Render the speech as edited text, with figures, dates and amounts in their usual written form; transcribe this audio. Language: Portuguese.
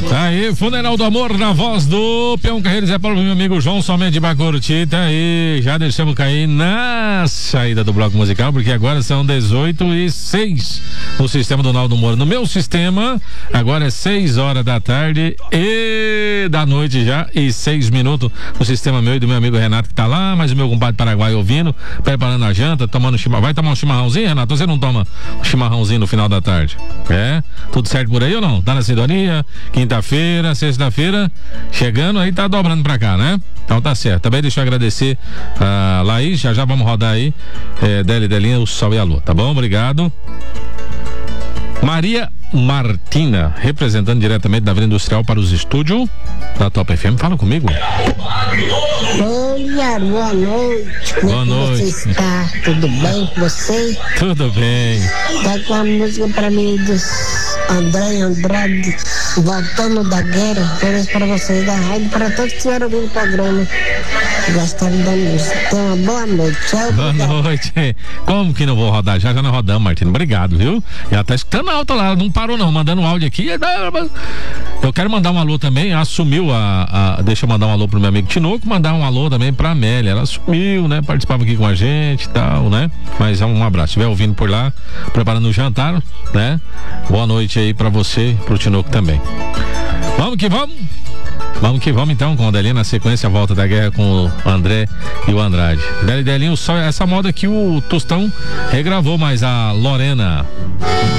Tá aí, Funeral do Amor na voz do Peão Carreiro Zé Paulo, meu amigo João, somente de Bacuriti. Tá aí, já deixamos cair na saída do bloco musical, porque agora são 18h06 no sistema do Naldo Moura. No meu sistema, agora é 6 horas da tarde e da noite já, e 6 minutos no sistema meu e do meu amigo Renato, que tá lá, mas o meu compadre Paraguai ouvindo, preparando a janta, tomando chimarrão. Vai tomar um chimarrãozinho, Renato? Você não toma um chimarrãozinho no final da tarde? É? Tudo certo por aí ou não? Tá na sintonia? Quinta-feira, sexta-feira, chegando aí, tá dobrando pra cá, né? Então tá certo. Também deixa eu agradecer a Laís, já vamos rodar aí, Delinha, o Sol e a Lua, tá bom? Obrigado. Maria Martina, representando diretamente da Avenida Industrial para os estúdios da Top FM. Fala comigo. Oi, boa noite. Boa noite. Você está? Tudo bem com você? Tudo bem. Tá com a música pra mim dos André Andrade, Voltando da Guerra. Todas para vocês da rádio, para todos que estiveram ouvindo o programa. Gostaram da música. Então, uma boa noite. Tchau. Boa noite. Como que não vou rodar? Já nós rodamos, Martina. Obrigado, viu? Ela tá escutando alto lá, não parou não, mandando um áudio aqui. Eu quero mandar um alô também, assumiu deixa eu mandar um alô pro meu amigo Tinoco, mandar um alô também pra Amélia. Ela assumiu, né? Participava aqui com a gente e tal, né? Mas um abraço. Se estiver ouvindo por lá, preparando o jantar, né? Boa noite aí pra você, pro Tinoco também. Vamos que vamos. Vamos que vamos então com a Delinha na sequência, a volta da guerra com o André e o Andrade. Delinha, só essa moda que o Tostão regravou, mas a Lorena